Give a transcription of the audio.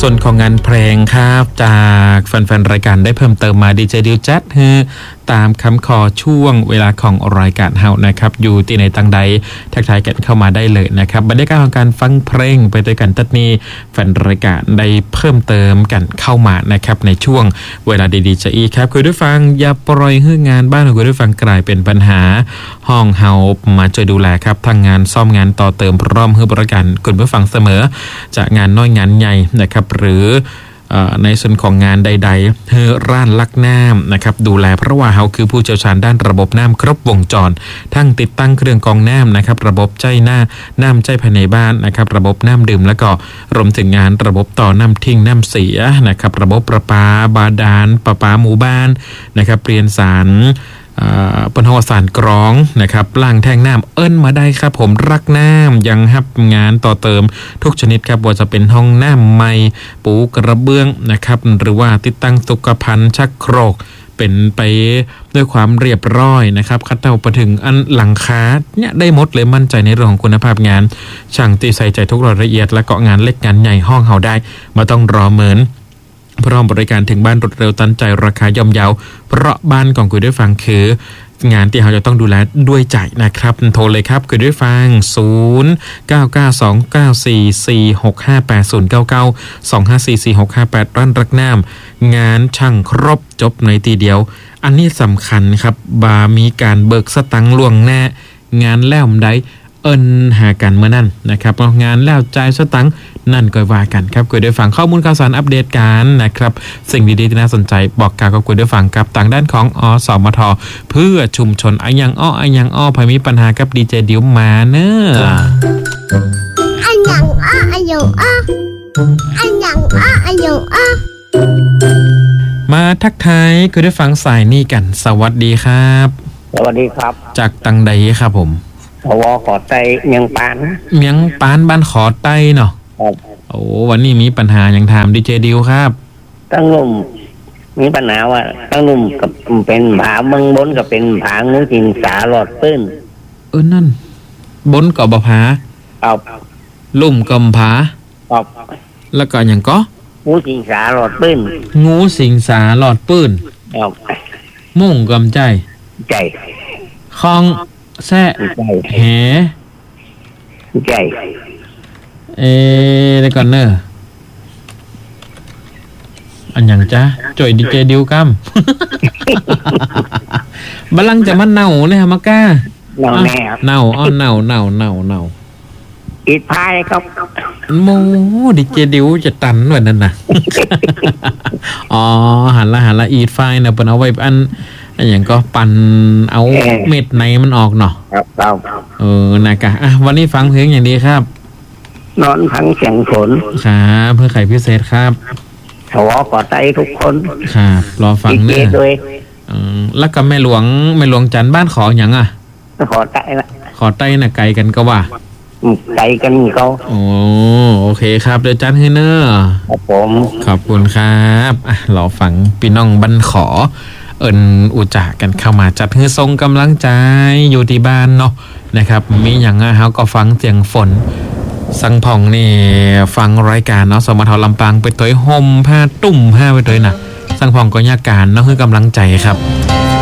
ส่วนของงานเพลงครับจากแฟนๆรายการได้เพิ่มเติมมาดีเจดิวจัดตามคำขอช่วงเวลาของรายการเฮานะครับอยู่ที่ไหนตั้งใดทักทายกันเข้ามาได้เลยนะครับบรรยากาศของการฟังเพลงไปด้วยกันตัดนี้แฟนรายการได้เพิ่มเติมกันเข้ามานะครับในช่วงเวลาดีๆจะอีครับคุยด้วยฟังอย่าปล่อยให้งานบ้านของคุยด้วยฟังกลายเป็นปัญหาห้องเฮามาช่วยดูแลครับทั้งงานซ่อมงานต่อเติมพร้อมให้บริการคุณผู้ฟังเสมอจากงานน้อยงานใหญ่นะครับหรือในส่วนของงานใดๆเฮร้านลักน้ำนะครับดูแลเพราะว่าเขาคือผู้เชี่ยวชาญด้านระบบน้ำครบวงจรทั้งติดตั้งเครื่องกรองน้ำนะครับระบบใจน้ำใจภายในบ้านนะครับระบบน้ำดื่มแล้วก็รวมถึงงานระบบต่อน้ำทิ้งน้ำเสียนะครับระบบประปาบาดาลประปาหมู่บ้านนะครับเปลี่ยนสารปนหัวสารกรองนะครับล้างแท่งน้ำเอิ้นมาได้ครับผมรักน้ำยังฮับงานต่อเติมทุกชนิดครับว่าจะเป็นห้องน้ำใหม่ปูกระเบื้องนะครับหรือว่าติดตั้งสุขภัณฑ์ชักโครกเป็นไปด้วยความเรียบร้อยนะครับคัดเท่าไปถึงอันหลังคาเนี่ยได้หมดเลยมั่นใจในเรื่องของคุณภาพงานช่างตีใส่ใจทุกรายละเอียดและเกาะงานเล็กงานใหญ่ห้องเฮาได้มาต้องรอเหมือนพร้อมบริการถึงบ้านรวดเร็วทันใจราคาย่อมเยาเพราะบ้านของคุยด้วยฟังคืองานที่เราจะต้องดูแลด้วยใจนะครับโทรเลยครับคุยด้วยฟัง0992944658 ร้านรักน้ำงานช่างครบจบในทีเดียวอันนี้สำคัญครับบามีการเบิกสตังค์ล่วงหน้างานแล้วได้เอิ้นหากันเมื่อนั้นนะครับงานแล้วจ่ายสตังค์นั่นก็ว่ากันครับคุยด้วยฟังข้อมูลข่าวสารอัปเดตกันนะครับสิ่งดีๆที่น่าสนใจบอกกล่าวกับคุยด้วยฟังกับต่างด้านของอสมทเพื่อชุมชนอายังอ้อพอมีปัญหากับดีเจดิวมาเนอะอายังอ้อมาทักทายคุยด้วยฟังสายนี่กันสวัสดีครับสวัสดีครับจากตังใดครับผมสวขอใจเมียงปานบ้านขอไต้เนาะโอ้วันนี้มีปัญหาอย่างถามดีเจดิวครับตั้งนุ่มมีปัญหาว่าตั้งนุ่มกับเป็นผาเมืองบนกับเป็นผางูสิงสาหลอดปื้นนั่นบนกับบผาลุ่มกับผาแล้วก็อย่างก็งูสิงสาหลอดปื้นงูสิงสาหลอดปื้นมุ่งกำใจคลองแซ่แหใจแล้วก่อนเนอะอันอย่างจ้าจ่อยดีเจดิวกัมบัลลังจะมันเน่าเลยฮะมักก้าเน่าแน่เน่าอีดพายครับโมดีเจดิวจะตันวันนั้นน่ะอ๋อหันละอีดไฟนะเป็นเอาไว้อันอย่างก็ปั่นเอาเม็ดในมันออกเนาะครับนะคะวันนี้ฟังเพลงอย่างดีครับนอนพังเสียงฝนครับเพื่อไขพิเศษครับสวขอใจทุกคนครับรอฟังเนื้อแล้วก็แม่หลวงจันบ้านขออย่างขอใจละขอไต้น่ะไกลกันก็ว่าไกลกันก็โอเคครับเดี๋ยวจันให้เนอครับผมขอบคุณครับรอฟังพี่น้องบ้านขออุจากันเข้ามาจัดให้ทรงกำลังใจอยู่ที่บ้านเนาะนะครับมีอย่างเขาก็ฟังเสียงฝนสังพองนี่ฟังรายการเนาะสมทลำปางไปตัวห่มผ้าตุ่มผ้าไปตัวน่ะสังพองก็ยาการเนาะคือกำลังใจครับ